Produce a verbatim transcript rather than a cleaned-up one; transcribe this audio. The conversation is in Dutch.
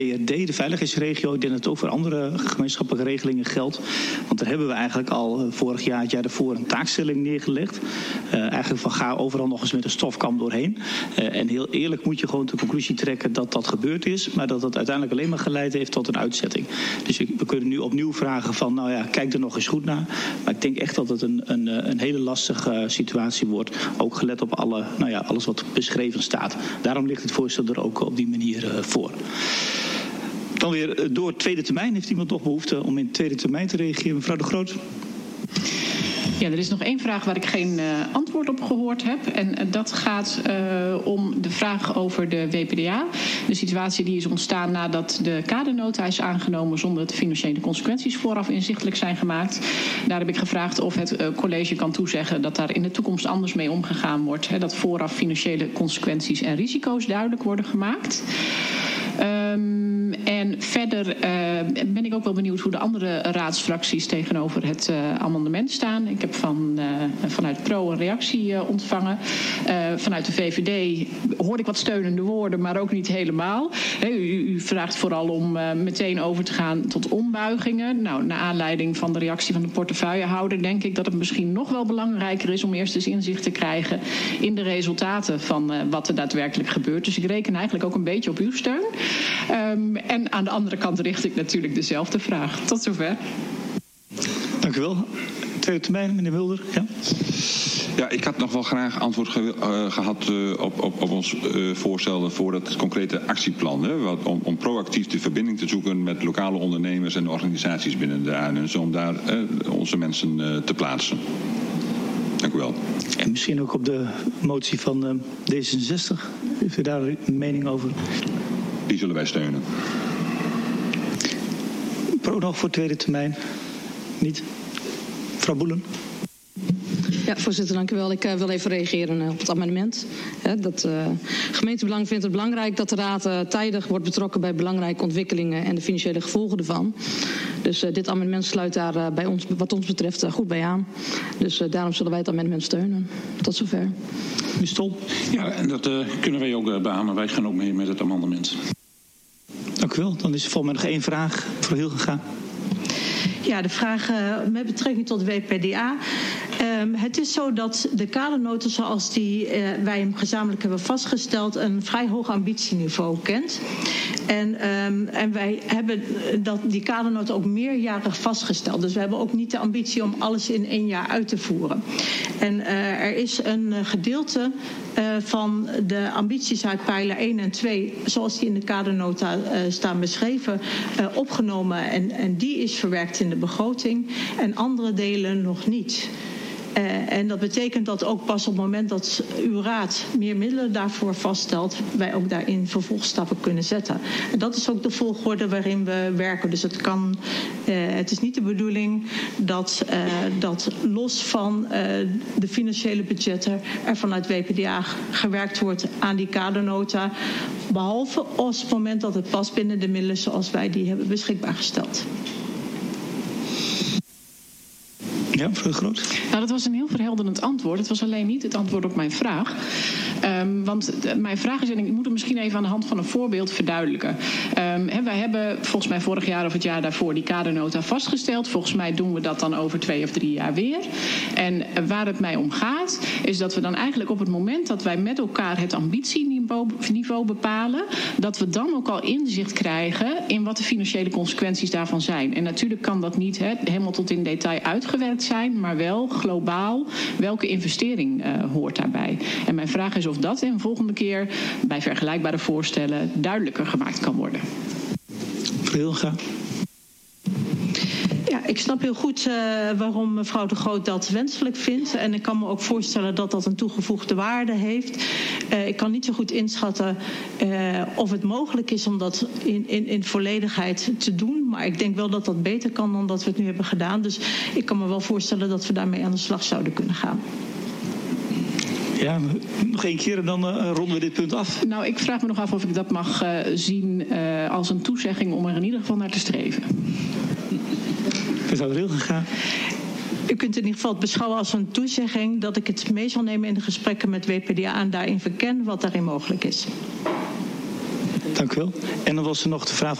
E R D, de veiligheidsregio, ik denk dat het ook voor andere gemeenschappelijke regelingen geldt. Want daar hebben we eigenlijk al vorig jaar, het jaar daarvoor, een taakstelling neergelegd. Uh, eigenlijk van ga overal nog eens met een stofkam doorheen. Uh, en heel eerlijk moet je gewoon de conclusie trekken dat dat gebeurd is, maar dat dat uiteindelijk alleen maar geleid heeft tot een uitzetting. Dus we kunnen nu opnieuw vragen van, nou ja, kijk er nog eens goed naar. Maar ik denk echt dat het een, een, een hele lastige situatie wordt. Ook gelet op alle, nou ja, alles wat beschreven staat. Daarom ligt het voorstel er ook op die manier uh, voor. Dan weer door tweede termijn. Heeft iemand nog behoefte om in tweede termijn te reageren? Mevrouw De Groot. Ja, er is nog één vraag waar ik geen uh, antwoord op gehoord heb. En uh, dat gaat uh, om de vraag over de W P D A. De situatie die is ontstaan nadat de kadernota is aangenomen zonder dat de financiële consequenties vooraf inzichtelijk zijn gemaakt. Daar heb ik gevraagd of het uh, college kan toezeggen dat daar in de toekomst anders mee omgegaan wordt. Hè, dat vooraf financiële consequenties en risico's duidelijk worden gemaakt. Um, en verder uh, ben ik ook wel benieuwd hoe de andere raadsfracties tegenover het uh, amendement staan. Ik heb van, uh, vanuit Pro een reactie uh, ontvangen. Uh, vanuit de V V D hoorde ik wat steunende woorden, maar ook niet helemaal. He, u, u vraagt vooral om uh, meteen over te gaan tot ombuigingen. Nou, naar aanleiding van de reactie van de portefeuillehouder denk ik dat het misschien nog wel belangrijker is om eerst eens inzicht te krijgen in de resultaten van uh, wat er daadwerkelijk gebeurt. Dus ik reken eigenlijk ook een beetje op uw steun. Um, en aan de andere kant richt ik natuurlijk dezelfde vraag. Tot zover. Dank u wel. Tweede termijn, meneer Mulder. Ja. Ja, ik had nog wel graag antwoord ge, uh, gehad uh, op, op, op ons uh, voorstel voor het concrete actieplan. Hè, wat, om, om proactief de verbinding te zoeken met lokale ondernemers en organisaties binnen de A N S. Om daar uh, onze mensen uh, te plaatsen. Dank u wel. En misschien ook op de motie van uh, D zesenzestig. Heeft u daar een mening over? Die zullen wij steunen. Pro nog voor tweede termijn? Niet? Mevrouw Boelen. Ja, voorzitter, dank u wel. Ik uh, wil even reageren uh, op het amendement. He, dat uh, gemeentebelang vindt het belangrijk dat de Raad uh, tijdig wordt betrokken bij belangrijke ontwikkelingen en de financiële gevolgen ervan. Dus uh, dit amendement sluit daar uh, bij ons, wat ons betreft uh, goed bij aan. Dus uh, daarom zullen wij het amendement steunen. Tot zover. U Stol. Ja, en dat uh, kunnen wij ook uh, beamen. Wij gaan ook mee met het amendement. Dank u wel. Dan is er volgens mij nog één vraag. Mevrouw Hilgega. Ja, de vraag uh, met betrekking tot W P D A. Um, het is zo dat de kadernota zoals die, uh, wij hem gezamenlijk hebben vastgesteld een vrij hoog ambitieniveau kent. En, um, en wij hebben dat, die kadernota ook meerjarig vastgesteld. Dus we hebben ook niet de ambitie om alles in één jaar uit te voeren. En uh, er is een gedeelte uh, van de ambities uit pijler één en twee, zoals die in de kadernota uh, staan beschreven, uh, opgenomen. En, en die is verwerkt in de begroting en andere delen nog niet. Uh, en dat betekent dat ook pas op het moment dat uw raad meer middelen daarvoor vaststelt, wij ook daarin vervolgstappen kunnen zetten. En dat is ook de volgorde waarin we werken. Dus het kan, uh, het is niet de bedoeling dat, uh, dat los van uh, de financiële budgetten er vanuit W P D A gewerkt wordt aan die kadernota. Behalve op het moment dat het past binnen de middelen zoals wij die hebben beschikbaar gesteld. Ja, mevrouw Groot. Nou, dat was een heel verhelderend antwoord. Het was alleen niet het antwoord op mijn vraag. Um, want de, mijn vraag is, en ik moet het misschien even aan de hand van een voorbeeld verduidelijken. Um, he, wij hebben volgens mij vorig jaar of het jaar daarvoor die kadernota vastgesteld. Volgens mij doen we dat dan over twee of drie jaar weer. En waar het mij om gaat, is dat we dan eigenlijk op het moment dat wij met elkaar het ambitieniveau niveau bepalen, dat we dan ook al inzicht krijgen in wat de financiële consequenties daarvan zijn. En natuurlijk kan dat niet he, helemaal tot in detail uitgewerkt zijn, maar wel globaal welke investering uh, hoort daarbij. En mijn vraag is of dat een volgende keer bij vergelijkbare voorstellen duidelijker gemaakt kan worden. Heel graag. Ja, ik snap heel goed uh, waarom mevrouw De Groot dat wenselijk vindt. En ik kan me ook voorstellen dat dat een toegevoegde waarde heeft. Uh, ik kan niet zo goed inschatten uh, of het mogelijk is om dat in, in, in volledigheid te doen. Maar ik denk wel dat dat beter kan dan dat we het nu hebben gedaan. Dus ik kan me wel voorstellen dat we daarmee aan de slag zouden kunnen gaan. Ja, nog één keer en dan uh, ronden we dit punt af. Nou, ik vraag me nog af of ik dat mag uh, zien uh, als een toezegging om er in ieder geval naar te streven. Mevrouw Hilgega. U kunt in ieder geval het beschouwen als een toezegging dat ik het mee zal nemen in de gesprekken met W P D A en daarin verken wat daarin mogelijk is. Dank u wel. En dan was er nog de vraag